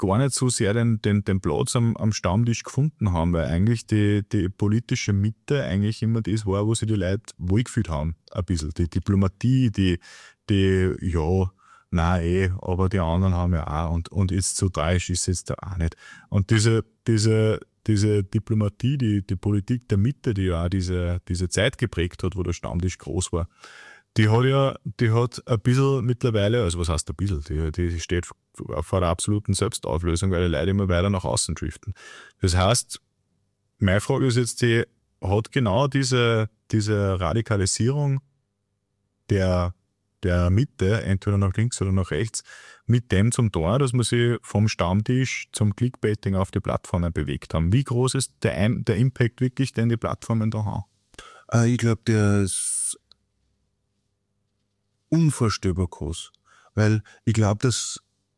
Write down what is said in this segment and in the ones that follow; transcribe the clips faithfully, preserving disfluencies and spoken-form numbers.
gar nicht so sehr den, den, den Platz am, am Stammtisch gefunden haben, weil eigentlich die, die politische Mitte eigentlich immer das war, wo sich die Leute wohlgefühlt haben, ein bisschen. Die Diplomatie, die, die ja, nein, eh, aber die anderen haben ja auch und, und jetzt so dreist ist es jetzt auch nicht. Und diese, diese, diese Diplomatie, die, die Politik der Mitte, die ja auch diese, diese Zeit geprägt hat, wo der Stammtisch groß war, die hat ja, die hat ein bisschen mittlerweile, also was heißt ein bisschen, die, die steht vor der absoluten Selbstauflösung, weil die Leute immer weiter nach außen driften. Das heißt, meine Frage ist jetzt die, hat genau diese, diese Radikalisierung der, der Mitte, entweder nach links oder nach rechts, mit dem zum Tor, dass man sich vom Stammtisch zum Clickbaiting auf die Plattformen bewegt haben. Wie groß ist der, der Impact wirklich, den die Plattformen da haben? Äh, ich glaube, der ist unvorstellbar groß. Weil ich glaube, dass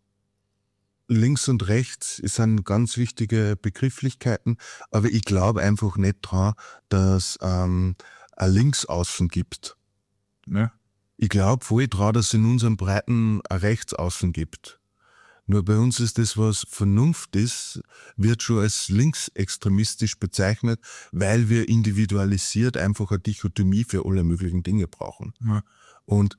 links und rechts sind ganz wichtige Begrifflichkeiten, aber ich glaube einfach nicht dran, dass ähm, ein Linksaußen gibt. Ja. Ich glaube voll dran, dass es in unserem Breiten ein Rechtsaußen gibt. Nur bei uns ist das, was Vernunft ist, wird schon als linksextremistisch bezeichnet, weil wir individualisiert einfach eine Dichotomie für alle möglichen Dinge brauchen. Ja. Und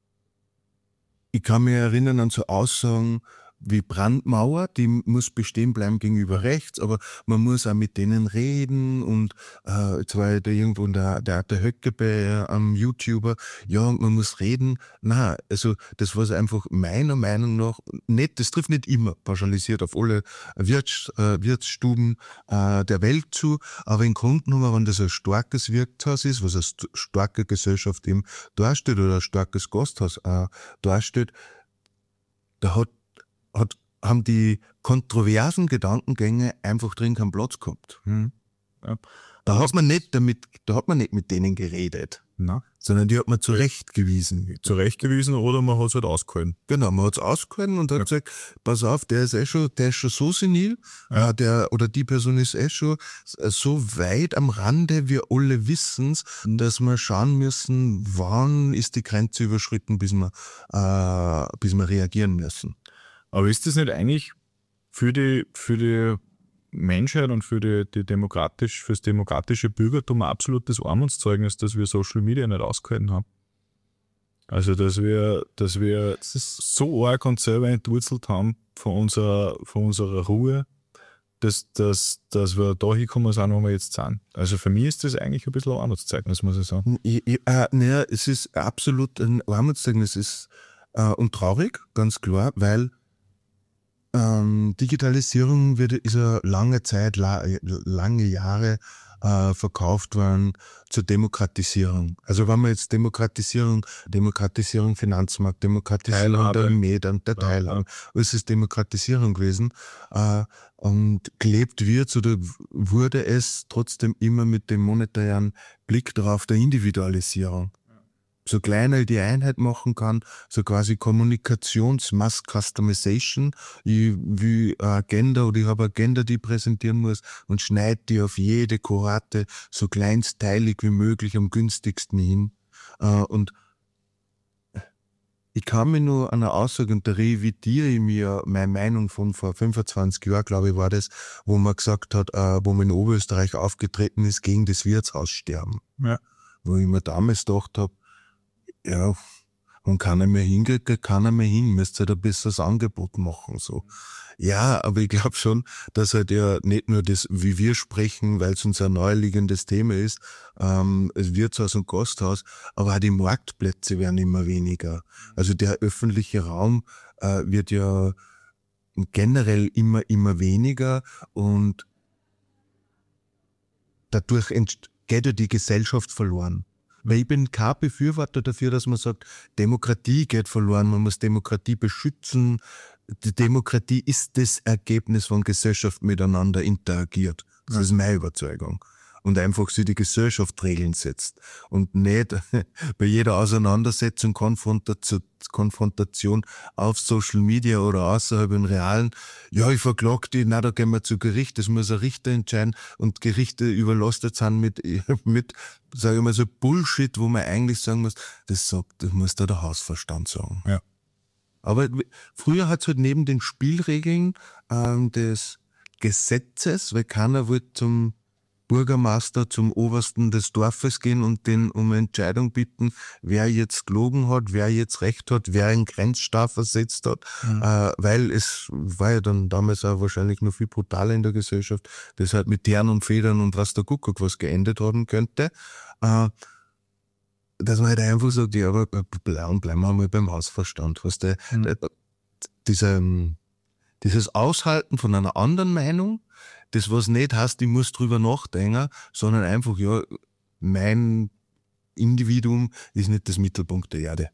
ich kann mich erinnern an so Aussagen wie Brandmauer, die muss bestehen bleiben gegenüber rechts, aber man muss auch mit denen reden und äh, jetzt war ja da irgendwo der, der, der Höcke bei einem ähm, YouTuber, ja, man muss reden. Na, also das war einfach meiner Meinung nach nicht, das trifft nicht immer pauschalisiert auf alle Wirts, äh, Wirtsstuben äh, der Welt zu, aber im Grunde genommen, wenn das ein starkes Wirtshaus ist, was eine st- starke Gesellschaft eben darstellt oder ein starkes Gasthaus äh, darstellt, da hat Hat, haben die kontroversen Gedankengänge einfach drin keinen Platz gehabt. Hm. Ja. Da hat man nicht damit, da hat man nicht mit denen geredet, Na, sondern die hat man zurechtgewiesen. zurechtgewiesen oder man hat es halt ausgehalten. Genau, man hat es ausgehalten und hat Ja. gesagt, pass auf, der ist eh schon, der ist schon so senil, Ja. äh, der oder die Person ist eh schon so weit am Rande, wir alle wissen's, dass wir schauen müssen, wann ist die Grenze überschritten, bis wir, äh, bis wir reagieren müssen. Aber ist das nicht eigentlich für die, für die Menschheit und für die, die demokratisch, fürs demokratische Bürgertum ein absolutes Armutszeugnis, dass wir Social Media nicht ausgehalten haben? Also, dass wir, dass wir so arg und selber entwurzelt haben von unserer, von unserer Ruhe, dass, dass, dass wir da hinkommen sind, wo wir jetzt sind. Also für mich ist das eigentlich ein bisschen ein Armutszeugnis, muss ich sagen. Ich, ich, äh, naja, es ist absolut ein Armutszeugnis, es ist äh, und traurig, ganz klar, weil ähm, Digitalisierung wird, ist ja lange Zeit, la, lange Jahre äh, verkauft worden zur Demokratisierung. Also wenn man jetzt Demokratisierung, Demokratisierung Finanzmarkt, Demokratisierung Teilhabe. der Medien, der Ja, Teilhabe, es ist Demokratisierung gewesen äh, und gelebt wird oder wurde es trotzdem immer mit dem monetären Blick darauf der Individualisierung. So kleiner ich die Einheit machen kann, so quasi Kommunikations-Mass-Customization. Ich will eine Agenda oder ich habe eine Agenda, die ich präsentieren muss und schneide die auf jede Kohorte so kleinsteilig wie möglich am günstigsten hin. Und ich kann mich nur an eine Aussage, und da revidiere ich mir meine Meinung von vor fünfundzwanzig Jahren, glaube ich, war das, wo man gesagt hat, wo man in Oberösterreich aufgetreten ist, gegen das Wirtshaussterben. Ja. Wo ich mir damals gedacht habe, ja, und keiner mehr hingeht, geht keiner mehr hin, müsst halt ein besseres Angebot machen, so. Ja, aber ich glaube schon, dass halt ja nicht nur das, wie wir sprechen, weil es uns ein naheliegendes Thema ist, ähm, das Wirtshaus und Gasthaus, aber auch die Marktplätze werden immer weniger. Also der öffentliche Raum äh, wird ja generell immer, immer weniger und dadurch entsteht ja die Gesellschaft verloren. Weil ich bin kein Befürworter dafür, dass man sagt, Demokratie geht verloren, man muss Demokratie beschützen. Die Demokratie ist das Ergebnis, wenn Gesellschaft miteinander interagiert. Das ist meine Überzeugung. Und einfach sich die Gesellschaft Regeln setzt. Und nicht bei jeder Auseinandersetzung, Konfrontation, Konfrontation auf Social Media oder außerhalb im Realen, ja, ich verklag die, na, da gehen wir zu Gericht, das muss ein Richter entscheiden und Gerichte überlastet sind mit, mit, sage ich mal, so Bullshit, wo man eigentlich sagen muss, das sagt, das muss da der Hausverstand sagen. Ja. Aber w- früher hat es halt neben den Spielregeln ähm, des Gesetzes, weil keiner wollte zum Bürgermeister, zum Obersten des Dorfes gehen und den um eine Entscheidung bitten, wer jetzt gelogen hat, wer jetzt recht hat, wer einen Grenzstraf versetzt hat, Mhm. äh, weil es war ja dann damals auch wahrscheinlich noch viel brutaler in der Gesellschaft, das halt mit Tern und Federn und was der Kuckuck was geendet haben könnte. Äh, dass man halt einfach sagt, ja, aber bleiben, bleiben wir mal beim Hausverstand. Weißt du, Mhm. diese, dieses Aushalten von einer anderen Meinung, das was nicht heißt, ich muss drüber nachdenken, sondern einfach, ja, mein Individuum ist nicht das Mittelpunkt der Erde.